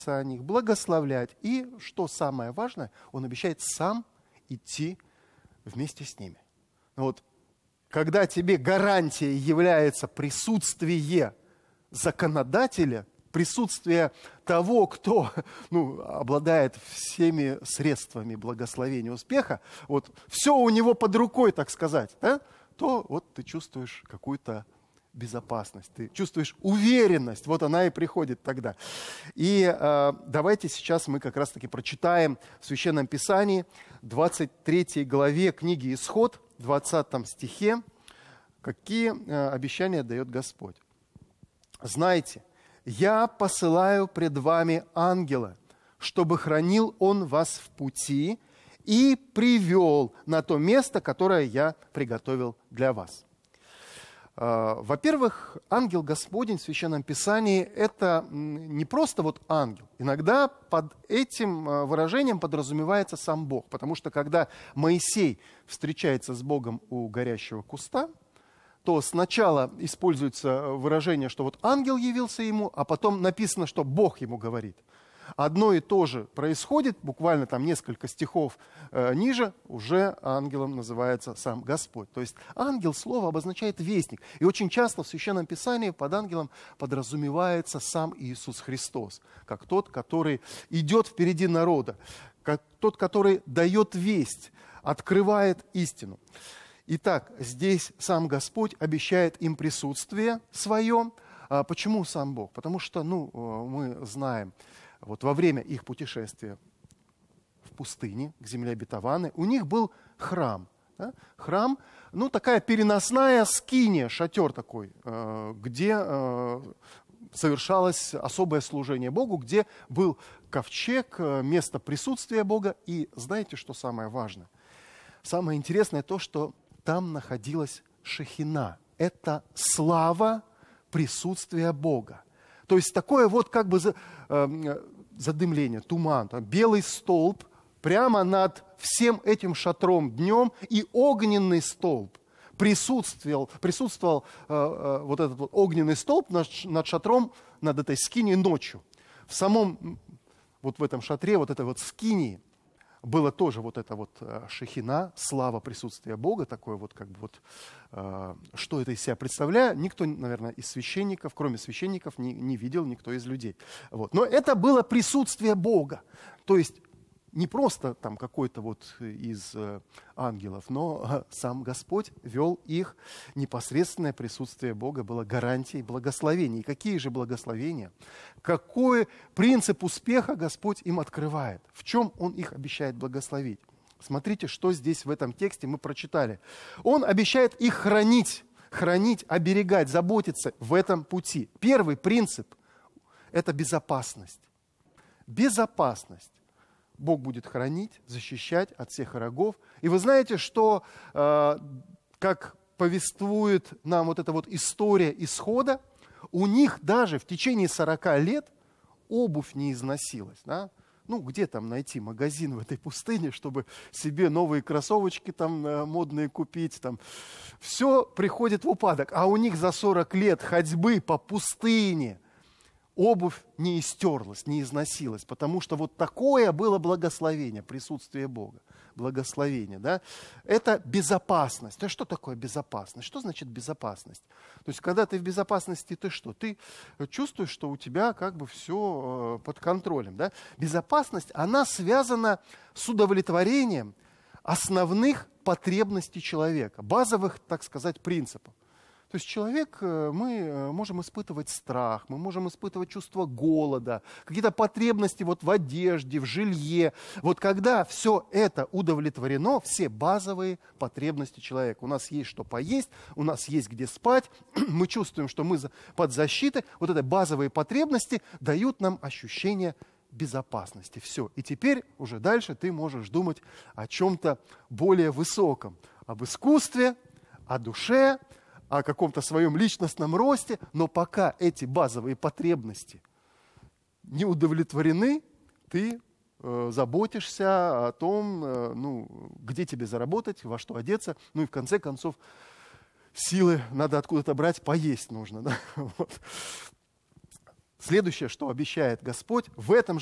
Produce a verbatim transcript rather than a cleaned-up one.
о них, благословлять. И, что самое важное, он обещает сам идти вместе с ними. Вот, когда тебе гарантией является присутствие законодателя, присутствие того, кто ну, обладает всеми средствами благословения успеха, вот все у него под рукой, так сказать, да, то вот ты чувствуешь какую-то безопасность, ты чувствуешь уверенность, вот она и приходит тогда. И э, давайте сейчас мы как раз-таки прочитаем в Священном Писании, двадцать третьей главе книги Исход, двадцатом стихе, какие э, обещания дает Господь. «Знайте, я посылаю пред вами ангела, чтобы хранил он вас в пути и привел на то место, которое я приготовил для вас». Во-первых, ангел Господень в Священном Писании – это не просто вот ангел. Иногда под этим выражением подразумевается сам Бог. Потому что когда Моисей встречается с Богом у горящего куста, то сначала используется выражение, что вот ангел явился ему, а потом написано, что Бог ему говорит. Одно и то же происходит, буквально там несколько стихов э, ниже, уже ангелом называется сам Господь. То есть ангел, слово обозначает вестник. И очень часто в Священном Писании под ангелом подразумевается сам Иисус Христос, как тот, который идет впереди народа, как тот, который дает весть, открывает истину. Итак, здесь сам Господь обещает им присутствие свое. А почему сам Бог? Потому что, ну, мы знаем, вот во время их путешествия в пустыне, к земле обетованной, у них был храм. Да? Храм, ну, такая переносная скиния, шатер такой, где совершалось особое служение Богу, где был ковчег, место присутствия Бога. И знаете, что самое важное? Самое интересное то, что там находилась шехина. Это слава присутствия Бога. То есть такое вот как бы задымление, туман, белый столб прямо над всем этим шатром днем, и огненный столб присутствовал, присутствовал э, э, вот этот вот огненный столб над, над шатром, над этой скинией ночью. В самом, вот в этом шатре, вот этой вот скинии, было тоже вот это вот шехина, слава присутствия Бога, такое вот как бы вот, э, что это из себя представляет, никто, наверное, из священников, кроме священников, не, не видел, никто из людей. Вот. Но это было присутствие Бога, то есть не просто там какой-то вот из э, ангелов, но э, сам Господь вел их, непосредственное присутствие Бога было гарантией благословений. И какие же благословения? Какой принцип успеха Господь им открывает? В чем Он их обещает благословить? Смотрите, что здесь в этом тексте мы прочитали. Он обещает их хранить, хранить, оберегать, заботиться в этом пути. Первый принцип – это безопасность. Безопасность. Бог будет хранить, защищать от всех врагов. И вы знаете, что, э, как повествует нам вот эта вот история исхода, у них даже в течение сорока лет обувь не износилась. Да? Ну, где там найти магазин в этой пустыне, чтобы себе новые кроссовочки там э, модные купить? Там. Все приходит в упадок. А у них за сорок лет ходьбы по пустыне обувь не истерлась, не износилась, потому что вот такое было благословение, присутствие Бога, благословение, да? Это безопасность. То есть что такое безопасность? Что значит безопасность? То есть когда ты в безопасности, ты что? Ты чувствуешь, что у тебя как бы все под контролем, да? Безопасность, она связана с удовлетворением основных потребностей человека, базовых, так сказать, принципов. То есть человек, мы можем испытывать страх, мы можем испытывать чувство голода, какие-то потребности вот в одежде, в жилье. Вот когда все это удовлетворено, все базовые потребности человека. У нас есть что поесть, у нас есть где спать, мы чувствуем, что мы под защитой. Вот эти базовые потребности дают нам ощущение безопасности. Все. И теперь уже дальше ты можешь думать о чем-то более высоком. Об искусстве, о душе, о каком-то своем личностном росте, но пока эти базовые потребности не удовлетворены, ты э, заботишься о том, э, ну, где тебе заработать, во что одеться, ну и в конце концов силы надо откуда-то брать, поесть нужно. Да? Вот. Следующее, что обещает Господь, в этом